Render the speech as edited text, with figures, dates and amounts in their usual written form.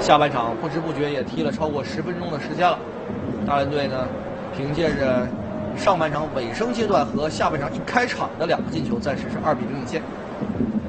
下半场不知不觉也踢了超过10分钟的时间了。大连队呢，凭借着上半场尾声阶段和下半场一开场的2个进球，暂时是2比0领先。